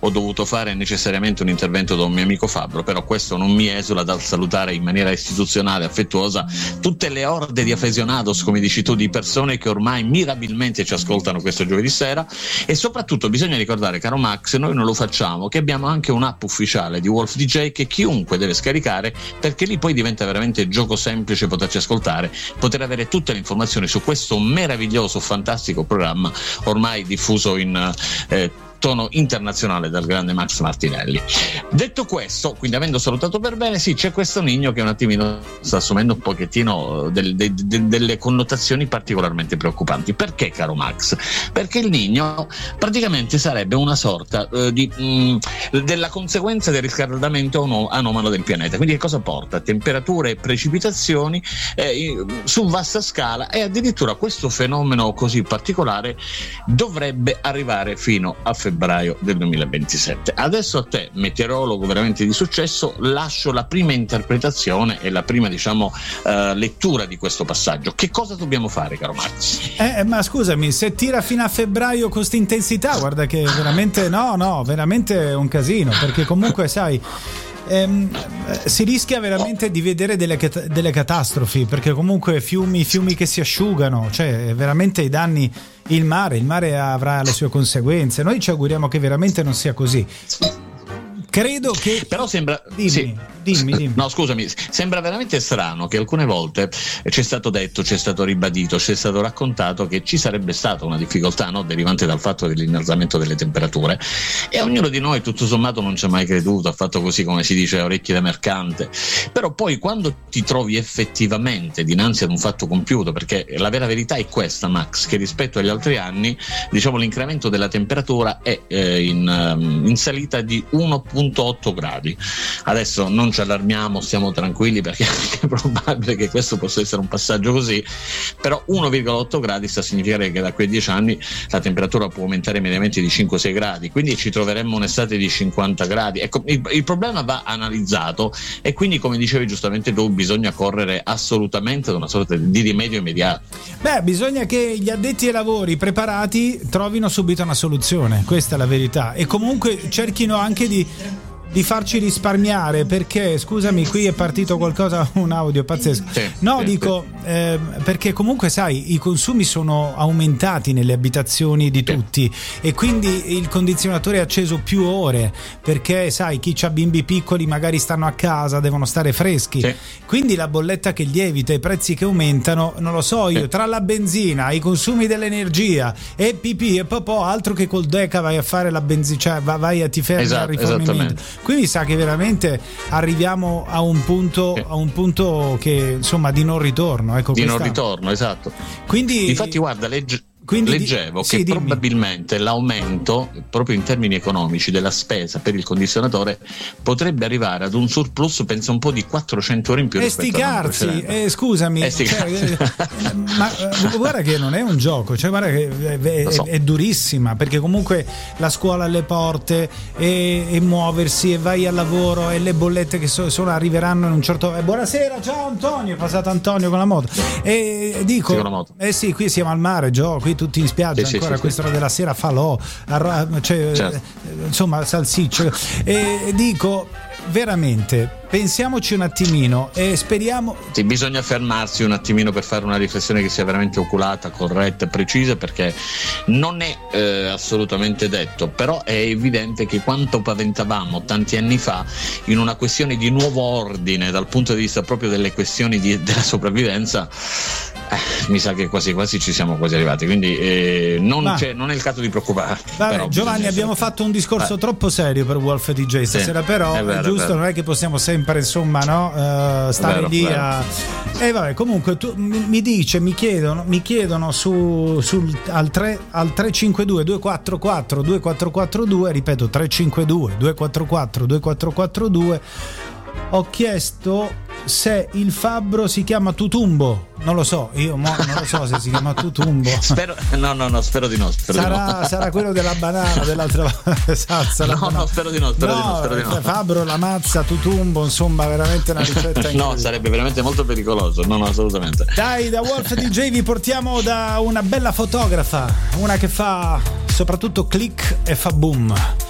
ho dovuto fare necessariamente un intervento da un mio amico Fabbro, però questo non mi esula dal salutare in maniera istituzionale, affettuosa, tutte le orde di aficionados, come dici tu, di persone che ormai mirabilmente ci ascoltano questo giovedì sera. E soprattutto bisogna ricordare, caro Max, noi non lo facciamo, che abbiamo anche un'app ufficiale di Wolf DJ che chiunque deve scaricare, perché lì poi diventa veramente gioco semplice poterci ascoltare, poter avere tutte le informazioni su questo meraviglioso, fantastico programma ormai diffuso in tono internazionale dal grande Max Martinelli. Detto questo, quindi avendo salutato per bene, sì, c'è questo Nino che un attimino sta assumendo un pochettino delle connotazioni particolarmente preoccupanti. Perché, caro Max? Perché il Niño praticamente sarebbe una sorta della conseguenza del riscaldamento anomalo del pianeta. Quindi che cosa porta? Temperature e precipitazioni su vasta scala, e addirittura questo fenomeno così particolare dovrebbe arrivare fino a febbraio del 2027. Adesso a te, meteorologo veramente di successo, lascio la prima interpretazione e la prima, diciamo, lettura di questo passaggio. Che cosa dobbiamo fare, caro Max? Ma scusami, se tira fino a febbraio con questa intensità, guarda che veramente veramente è un casino, perché comunque sai, si rischia veramente di vedere delle catastrofi, perché comunque fiumi che si asciugano, cioè veramente i danni, il mare avrà le sue conseguenze. Noi ci auguriamo che veramente non sia così. Credo che però sembra dimmi. No, scusami, sembra veramente strano che alcune volte c'è stato detto, c'è stato ribadito, c'è stato raccontato che ci sarebbe stata una difficoltà, no, derivante dal fatto dell'innalzamento delle temperature, e ognuno di noi tutto sommato non ci ha mai creduto, ha fatto così, come si dice, a orecchie da mercante. Però poi quando ti trovi effettivamente dinanzi ad un fatto compiuto, perché la vera verità è questa, Max, che rispetto agli altri anni, diciamo, l'incremento della temperatura è in salita di 1,8 gradi. Adesso non ci allarmiamo, stiamo tranquilli, perché è probabile che questo possa essere un passaggio così, però 1,8 gradi sta a significare che da quei 10 anni la temperatura può aumentare mediamente di 5-6 gradi, quindi ci troveremmo un'estate di 50 gradi. Ecco, il problema va analizzato, e quindi, come dicevi giustamente tu, bisogna correre assolutamente ad una sorta di rimedio immediato. Bisogna che gli addetti ai lavori preparati trovino subito una soluzione, questa è la verità, e comunque cerchino anche di farci risparmiare, perché scusami, qui è partito qualcosa, un audio pazzesco. Perché comunque sai, i consumi sono aumentati nelle abitazioni di tutti, e quindi il condizionatore è acceso più ore, perché sai, chi ha bimbi piccoli magari stanno a casa, devono stare freschi, quindi la bolletta che lievita, i prezzi che aumentano, non lo so io, tra la benzina, i consumi dell'energia e pipì e popò, altro che col Deca vai a fare la benzina, cioè vai a ti fermi al rifornimento. Quindi sa che veramente arriviamo a un punto che, insomma, di non ritorno, ecco, non ritorno, esatto. Quindi infatti guarda, leggevo che probabilmente l'aumento proprio in termini economici della spesa per il condizionatore potrebbe arrivare ad un surplus, penso, un po' di 400 euro in più rispetto all'anno precedente. Scusami, ma guarda che non è un gioco, cioè guarda che è durissima, perché comunque la scuola alle porte, e muoversi, e vai al lavoro, e le bollette che arriveranno in un certo. Buonasera, ciao Antonio, è passato Antonio con la moto, e dico con la moto. Sì, qui siamo al mare, qui tutti in spiaggia, ancora a quest'ora della sera, falò, insomma, salsicce, e dico veramente, pensiamoci un attimino e speriamo. Sì, bisogna fermarsi un attimino per fare una riflessione che sia veramente oculata, corretta e precisa, perché non è assolutamente detto, però è evidente che quanto paventavamo tanti anni fa in una questione di nuovo ordine dal punto di vista proprio delle questioni della sopravvivenza, mi sa che quasi ci siamo quasi arrivati, quindi non è il caso di preoccuparti. Vabbè, Giovanni, abbiamo fatto un discorso troppo serio per Wolf DJ stasera, però è giusto, non è che possiamo sempre, insomma, no, stare lì a. Vabbè, comunque tu mi chiedono al 352 244 2442, ripeto, 352 244 2442. Ho chiesto se il fabbro si chiama Tutumbo. Non lo so, non lo so se si chiama Tutumbo. Spero di no. Sarà quello della banana, dell'altra salsa. Spero di no. Fabbro, la mazza, Tutumbo, insomma, veramente una ricetta no, sarebbe veramente molto pericoloso. No, assolutamente. Dai, da Wolf DJ vi portiamo da una bella fotografa, una che fa soprattutto click e fa boom.